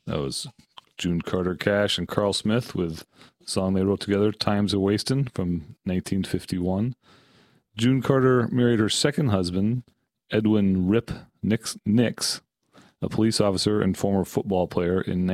That was June Carter Cash and Carl Smith with a song they wrote together, Time's a Wastin' from 1951. June Carter married her second husband, Edwin Rip Nix, a police officer and former football player, in